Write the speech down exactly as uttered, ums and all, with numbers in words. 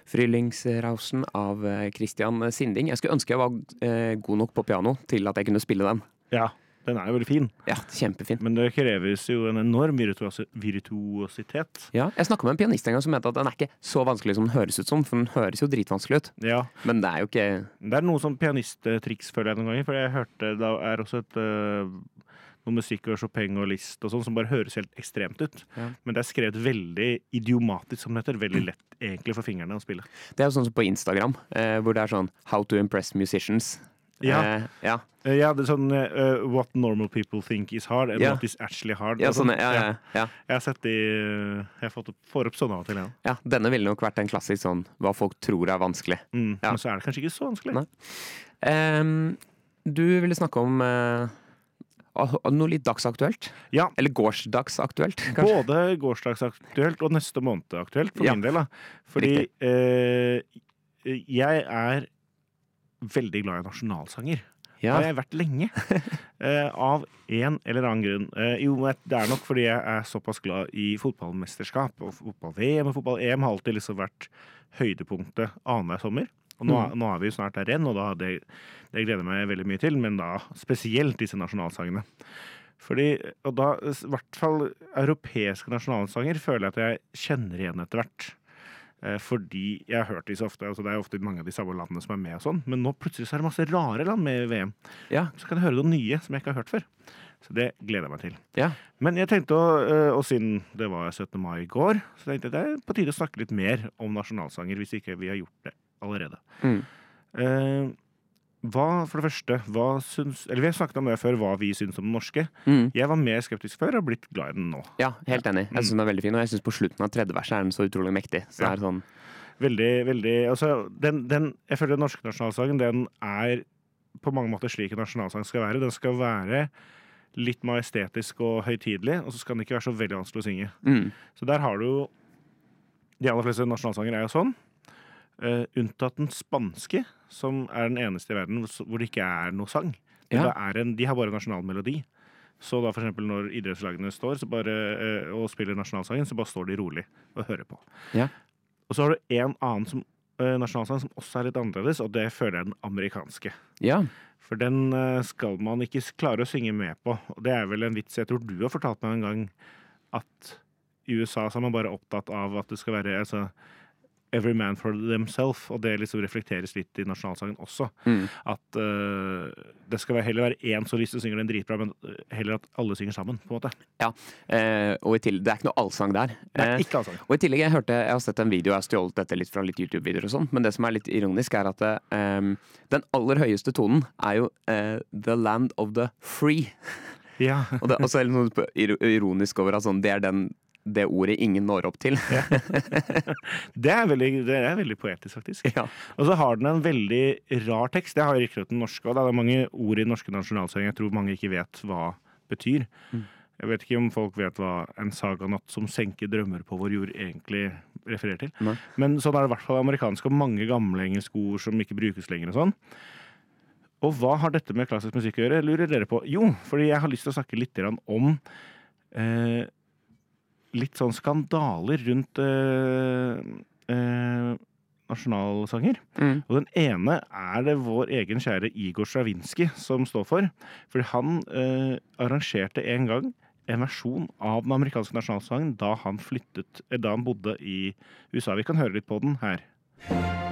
Frühlingsrauschen av eh, Christian Sinding. Jeg skulle ønske jeg var eh, god nok på piano til at jeg kunne spille den. Ja, den er jo veldig fin. Ja, kjempefin. Men det kreves jo en enorm virtuos- virtuositet. Ja, jeg snakket med en pianist en gang som mente at den er ikke så vanskelig som den høres ut som, for den høres jo dritvanskelig ut. Ja. Men det er jo ikke... Det er noe sånn pianisttriks, føler jeg noen ganger, for jeg hørte, det er også et... Uh, noe musikk og Chopin og Liszt og sånn, som bare høres helt ekstremt ut. Ja. Men det er skrevet veldig idiomatisk, som det heter. Veldig lett egentlig for fingrene å spille. Det er jo sånn som på Instagram, eh, hvor det er sånn How to impress musicians. Ja, eh, ja. Uh, ja det er sånn uh, What normal people think is hard, and ja. what is actually hard. Ja, sånn, ja, ja, ja. Jeg har sett de uh, Jeg har fått opp, får opp sånne av og til, ja. Ja, denne ville nok vært en klassisk sånn hva folk tror er vanskelig. Mm, ja. Men så er det kanskje ikke så vanskelig. Um, du ville snakke om uh, noe litt dagsaktuelt? Ja. Eller gårsdagsaktuelt, kanskje? Både gårsdagsaktuelt og neste måned aktuelt, for ja. min del. Da. Fordi uh, jeg er veldig glad i nasjonalsanger. Ja. Har jeg vært lenge. uh, av en eller annen grunn. Uh, jo, det er nok fordi jeg er såpass glad i fotballmesterskap. Og fotball-V M og fotball-E M har alltid liksom vært høydepunktet annenhver sommer. Og nå, mm. nå er vi jo snart der igjen, og da det, det gleder jeg meg veldig mye til. Men da spesielt disse nasjonalsangene. Fordi, og da, i hvert fall europeiske nasjonalsanger føler jeg at jeg kjenner igjen etter hvert. Fordi jeg har hørt de så ofte, altså det er ofte mange av de samme landene som er med og sånn, men nå plutselig så er det masse rare land med i V M. Ja. Så kan jeg høre noe nye som jeg ikke har hørt før. Så det gleder jeg meg til. Ja. Men jeg tenkte å, og siden det var syttende mai i går, så tenkte jeg det er på tide å snakke litt mer om nasjonalsanger, hvis ikke vi har gjort det allerede. Mm. Uh, hva, for det første, hva syns, eller vi har snakket om det før, hva vi syns om den norske. Mm. Jeg var mer skeptisk før og har blitt glad i den nå. Ja, helt enig. Jeg synes den er veldig fin, og jeg synes på slutten av tredje verset er den så utrolig mektig. Så ja. er det sånn... Veldig, veldig, altså, den, den, jeg føler den norske nasjonalsangen, den er på mange måter slik en nasjonalsang skal være. Den skal være litt majestetisk og høytidelig, og så skal den ikke være så veldig vanskelig å synge. Mm. Så der har du jo, de aller fleste nasjonalsanger er jo sånn, Uh, unntatt den spanske, som er den eneste i verden hvor det ikke er noe sang. Ja. Det er en, de har bare nasjonal melodi. Så da for eksempel når idrettslagene står så bare, uh, og spiller nasjonalsangen, så bare står de rolig og hører på. Ja. Og så har du en annen som, uh, nasjonalsang som også er litt annerledes, og det føler jeg den amerikanske. Ja. For den uh, skal man ikke klare å synge med på. Og det er vel en vits jeg tror du har fortalt meg en gang, at i U S A så er man bare opptatt av at det skal være... Altså, Every man for themselves, og det liksom reflekteres litt i nasjonalsangen også. Mm. At uh, det skal være, heller være én solist som synger den dritbra, men heller at alle synger sammen, på en måte. Ja, eh, og i tillegg, det er ikke noe allsang der. Det er ikke allsang. Eh, og i tillegg, jeg hørte, jeg har sett en video, jeg har stjålet dette litt fra litt YouTube-videoer og sånn, men det som er litt ironisk er at eh, den aller høyeste tonen er jo eh, The Land of the Free. Ja. og det også er det noe ironisk over at sånn, det er den det ordet ingen når opp til. Ja. det, er veldig, det er veldig poetisk, faktisk. Ja. Og så har den en veldig rar tekst. Det har jo ikke den norske, og det er mange ord i norske nasjonalsanger jeg tror mange ikke vet hva betyr. Mm. Jeg vet ikke om folk vet hva en saganatt som senker drømmer på vår jord egentlig refererer til. Nei. Men sånn er det i hvert fall amerikansk, og mange gamle engelske ord som ikke brukes lenger og sånn. Og hva har dette med klassisk musikk å gjøre, lurer dere på? Jo, fordi jeg har lyst til å snakke litt om eh, litt sånn skandaler rundt øh, øh, nasjonalsanger. Mm. Og den ene er det vår egen kjære Igor Stravinsky som står for. Fordi han øh, arrangerte en gang en versjon av den amerikanske nasjonalsangen da han flyttet, da han bodde i U S A. Vi kan høre litt på den her.